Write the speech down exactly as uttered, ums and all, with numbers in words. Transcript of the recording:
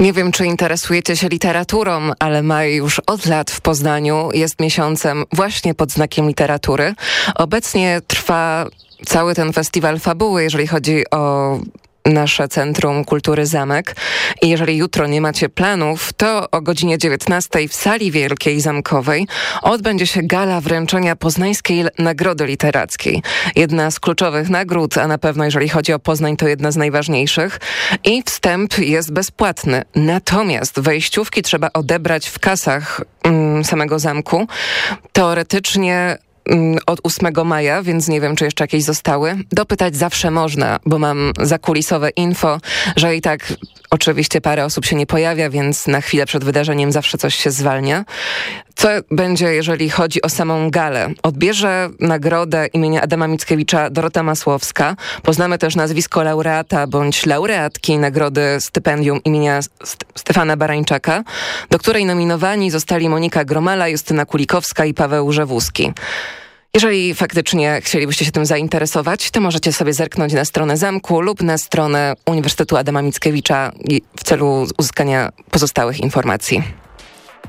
Nie wiem, czy interesujecie się literaturą, ale maj już od lat w Poznaniu jest miesiącem właśnie pod znakiem literatury. Obecnie trwa cały ten festiwal fabuły, jeżeli chodzi o nasze Centrum Kultury Zamek. I jeżeli jutro nie macie planów, to o godzinie dziewiętnastej w Sali Wielkiej Zamkowej odbędzie się gala wręczenia Poznańskiej Nagrody Literackiej. Jedna z kluczowych nagród, a na pewno jeżeli chodzi o Poznań, to jedna z najważniejszych. I wstęp jest bezpłatny. Natomiast wejściówki trzeba odebrać w kasach mm, samego zamku. Teoretycznie od ósmego maja, więc nie wiem, czy jeszcze jakieś zostały. Dopytać zawsze można, bo mam zakulisowe info, że i tak oczywiście parę osób się nie pojawia, więc na chwilę przed wydarzeniem zawsze coś się zwalnia. Co będzie, jeżeli chodzi o samą galę? Odbierze nagrodę imienia Adama Mickiewicza Dorota Masłowska. Poznamy też nazwisko laureata bądź laureatki nagrody stypendium imienia St- Stefana Barańczaka, do której nominowani zostali Monika Gromala, Justyna Kulikowska i Paweł Rzewuski. Jeżeli faktycznie chcielibyście się tym zainteresować, to możecie sobie zerknąć na stronę zamku lub na stronę Uniwersytetu Adama Mickiewicza w celu uzyskania pozostałych informacji.